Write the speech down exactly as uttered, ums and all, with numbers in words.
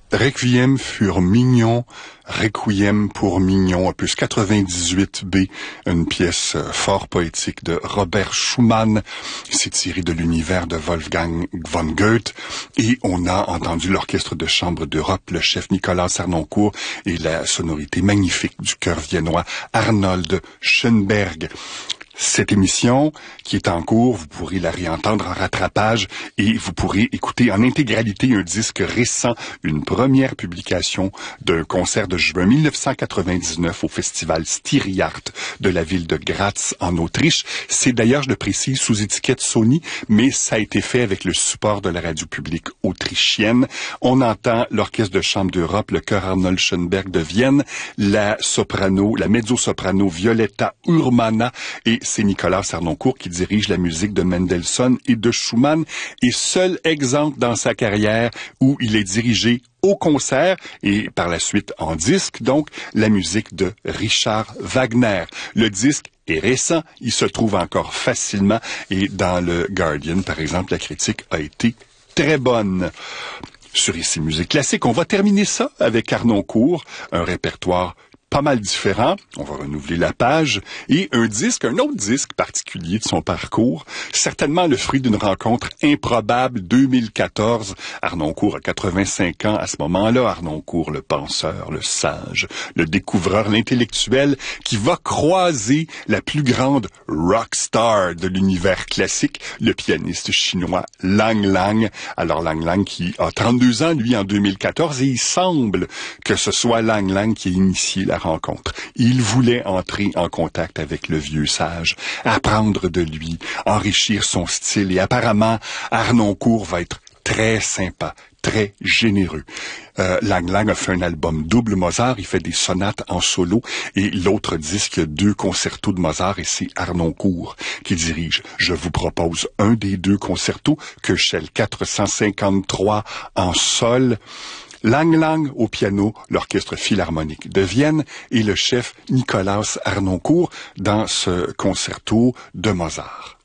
Requiem für Mignon, Requiem pour Mignon, opus quatre-vingt-dix-huit B, une pièce fort poétique de Robert Schumann. C'est tiré de l'univers de Wolfgang von Goethe. Et on a entendu l'orchestre de chambre d'Europe, le chef Nicolas Harnoncourt et la sonorité magnifique du chœur viennois Arnold Schönberg. Cette émission qui est en cours, vous pourrez la réentendre en rattrapage et vous pourrez écouter en intégralité un disque récent, une première publication d'un concert de juin mille neuf cent quatre-vingt-dix-neuf au festival Styriart de la ville de Graz en Autriche. C'est d'ailleurs, je le précise, sous étiquette Sony, mais ça a été fait avec le support de la radio publique autrichienne. On entend l'orchestre de chambre d'Europe, le chœur Arnold Schönberg de Vienne, la soprano, la mezzo-soprano Violetta Urmana et c'est Nicolas Harnoncourt qui dirige la musique de Mendelssohn et de Schumann. Et seul exemple dans sa carrière où il est dirigé au concert et par la suite en disque, donc la musique de Richard Wagner. Le disque est récent, il se trouve encore facilement et dans le Guardian, par exemple, la critique a été très bonne. Sur Ici Musique Classique, on va terminer ça avec Harnoncourt, un répertoire pas mal différent, on va renouveler la page, et un disque, un autre disque particulier de son parcours, certainement le fruit d'une rencontre improbable, deux mille quatorze, Harnoncourt a quatre-vingt-cinq ans à ce moment-là, Harnoncourt le penseur, le sage, le découvreur, l'intellectuel, qui va croiser la plus grande rock star de l'univers classique, le pianiste chinois Lang Lang. Alors Lang Lang qui a trente-deux ans, lui, en deux mille quatorze, et il semble que ce soit Lang Lang qui a initié la rencontre. Il voulait entrer en contact avec le vieux sage, apprendre de lui, enrichir son style et apparemment Harnoncourt va être très sympa, très généreux. Euh, Lang Lang a fait un album double Mozart, il fait des sonates en solo et l'autre disque, il y a deux concertos de Mozart et c'est Harnoncourt qui dirige. Je vous propose un des deux concertos, Köchel quatre cent cinquante-trois en sol, Lang Lang au piano, l'orchestre philharmonique de Vienne et le chef Nicolas Harnoncourt dans ce concerto de Mozart.